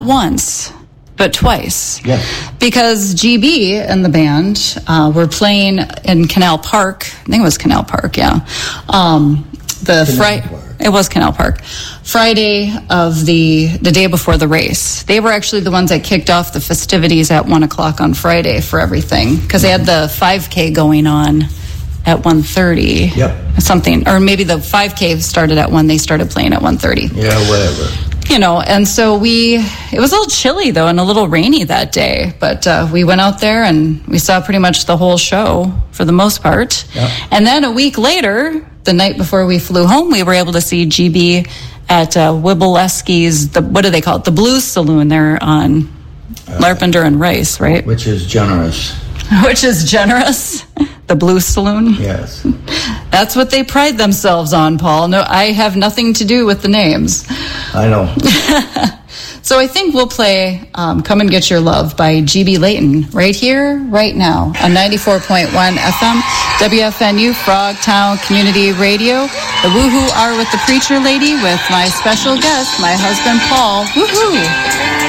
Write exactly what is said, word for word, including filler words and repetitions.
once, but twice. Yeah. Because G B and the band uh, were playing in Canal Park. I think it was Canal Park, yeah. Um, the Friday. It was Canal Park. Friday of the the day before the race. They were actually the ones that kicked off the festivities at one o'clock on Friday for everything, because they had the five K going on at one thirty. Yep. Something, or maybe the five K started at one. They started playing at one thirty. Yeah, whatever. You know, and so we, it was a little chilly though and a little rainy that day, but uh, we went out there and we saw pretty much the whole show for the most part. Yeah. And then a week later, the night before we flew home, we were able to see G B at uh, Wibaleski's, the, what do they call it? The Blues Saloon there on uh, Larpenteur and Rice, right? Which is generous. Which is generous. The Blues Saloon. Yes. That's what they pride themselves on, Paul. No, I have nothing to do with the names. I know. So I think we'll play um, Come and Get Your Love by G B Layton right here, right now on ninety-four point one F M, W F N U, Frogtown Community Radio. The Woohoo are with the Preacher Lady with my special guest, my husband, Paul. Woohoo!